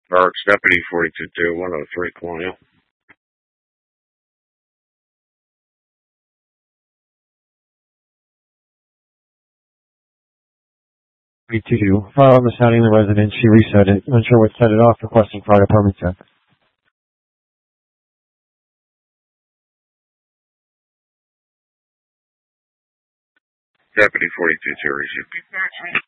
Barracks Deputy 42-2, 103 Colonial. File on the sounding the residence. She reset it. Unsure what set it off. Requesting prior permit check. Deputy 42-2, receive.